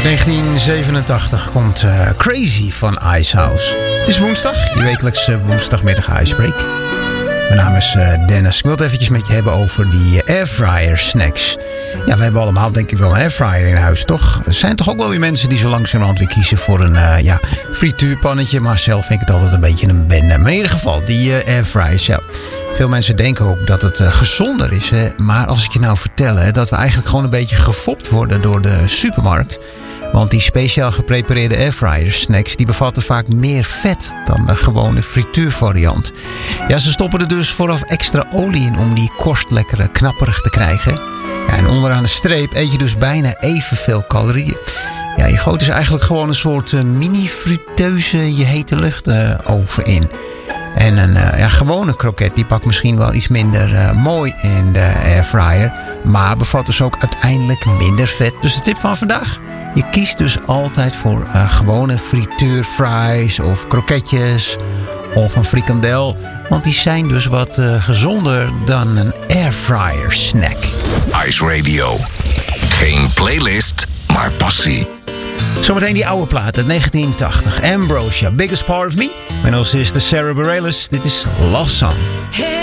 1987 komt Crazy van Icehouse. Het is woensdag, je wekelijkse woensdagmiddag Icebreak. Mijn naam is Dennis. Ik wil het eventjes met je hebben over die airfryer snacks. Ja, we hebben allemaal denk ik wel een airfryer in huis, toch? Er zijn toch ook wel weer mensen die zo langzamerhand weer kiezen voor een frituurpannetje. Maar zelf vind ik het altijd een beetje een bende. Maar in ieder geval, die airfryers, ja. Veel mensen denken ook dat het gezonder is. Hè? Maar als ik je nou vertel dat we eigenlijk gewoon een beetje gefopt worden door de supermarkt. Want die speciaal geprepareerde airfryer snacks die bevatten vaak meer vet dan de gewone frituurvariant. Ja, ze stoppen er dus vooraf extra olie in om die korst lekker knapperig te krijgen. Ja, en onderaan de streep eet je dus bijna evenveel calorieën. Ja, je gooit dus eigenlijk gewoon een soort mini-friteuse je hete luchtoven in. En een gewone kroket die pakt misschien wel iets minder mooi in de airfryer. Maar bevat dus ook uiteindelijk minder vet. Dus de tip van vandaag. Je kiest dus altijd voor gewone frituurfries of kroketjes of een frikandel. Want die zijn dus wat gezonder dan een airfryer snack. Ice Radio. Geen playlist, maar passie. Zometeen die oude plaat uit 1980. Ambrosia, Biggest Part of Me. Mijn als is de Sarah Bareilles. Dit is Love Song.